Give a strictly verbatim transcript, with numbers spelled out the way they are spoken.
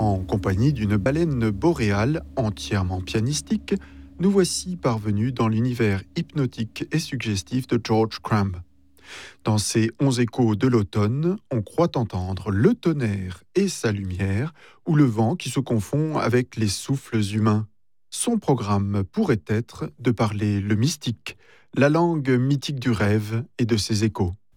En compagnie d'une baleine boréale entièrement pianistique, nous voici parvenus dans l'univers hypnotique et suggestif de George Crumb. Dans ces onze échos de l'automne, on croit entendre le tonnerre et sa lumière, ou le vent qui se confond avec les souffles humains. Son programme pourrait être de parler le mystique, la langue mythique du rêve et de ses échos.